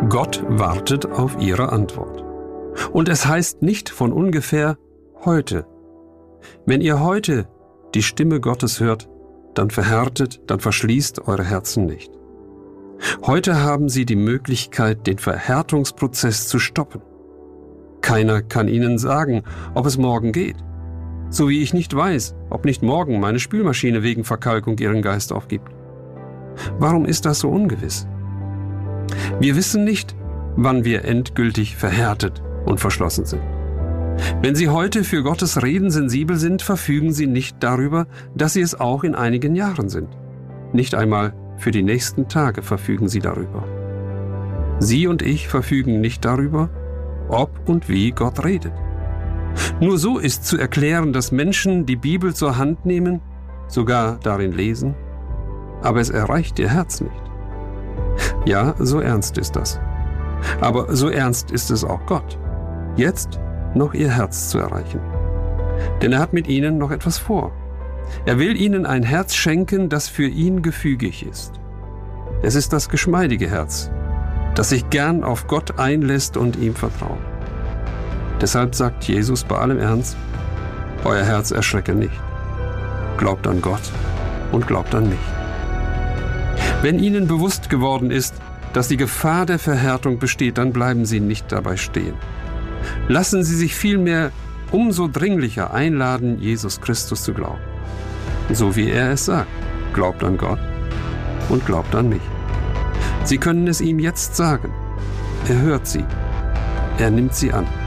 Gott wartet auf ihre Antwort. Und es heißt nicht von ungefähr heute. Wenn ihr heute die Stimme Gottes hört, dann verhärtet, dann verschließt eure Herzen nicht. Heute haben sie die Möglichkeit, den Verhärtungsprozess zu stoppen. Keiner kann ihnen sagen, ob es morgen geht. So wie ich nicht weiß, ob nicht morgen meine Spülmaschine wegen Verkalkung ihren Geist aufgibt. Warum ist das so ungewiss? Wir wissen nicht, wann wir endgültig verhärtet und verschlossen sind. Wenn Sie heute für Gottes Reden sensibel sind, verfügen Sie nicht darüber, dass Sie es auch in einigen Jahren sind. Nicht einmal für die nächsten Tage verfügen Sie darüber. Sie und ich verfügen nicht darüber, ob und wie Gott redet. Nur so ist zu erklären, dass Menschen die Bibel zur Hand nehmen, sogar darin lesen, aber es erreicht ihr Herz nicht. Ja, so ernst ist das. Aber so ernst ist es auch Gott, jetzt noch ihr Herz zu erreichen. Denn er hat mit ihnen noch etwas vor. Er will ihnen ein Herz schenken, das für ihn gefügig ist. Es ist das geschmeidige Herz, das sich gern auf Gott einlässt und ihm vertraut. Deshalb sagt Jesus bei allem Ernst, euer Herz erschrecke nicht. Glaubt an Gott und glaubt an mich. Wenn ihnen bewusst geworden ist, dass die Gefahr der Verhärtung besteht, dann bleiben sie nicht dabei stehen. Lassen Sie sich vielmehr umso dringlicher einladen, Jesus Christus zu glauben. So wie er es sagt, glaubt an Gott und glaubt an mich. Sie können es ihm jetzt sagen. Er hört sie. Er nimmt sie an.